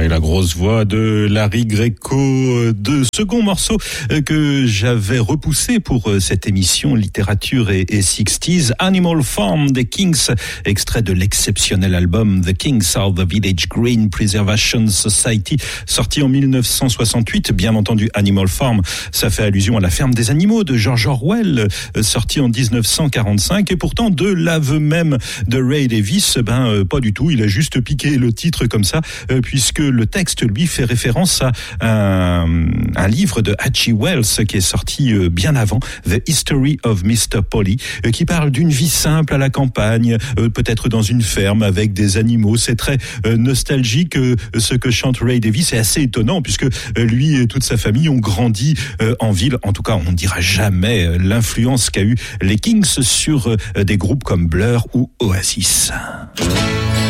Et la grosse voix de Larry Greco, de second morceau que j'avais repoussé pour cette émission littérature et 60s, Animal Farm des Kings, extrait de l'exceptionnel album The Kings of the Village Green Preservation Society, sorti en 1968. Bien entendu, Animal Farm, ça fait allusion à la ferme des animaux de George Orwell, sorti en 1945, et pourtant de l'aveu même de Ray Davies, pas du tout, il a juste piqué le titre comme ça, puisque le texte, lui, fait référence à un livre de H.G. Wells qui est sorti bien avant, The History of Mr. Polly, qui parle d'une vie simple à la campagne, peut-être dans une ferme avec des animaux. C'est très nostalgique ce que chante Ray Davies. C'est assez étonnant puisque lui et toute sa famille ont grandi en ville. En tout cas, on ne dira jamais l'influence qu'a eu les Kings sur des groupes comme Blur ou Oasis.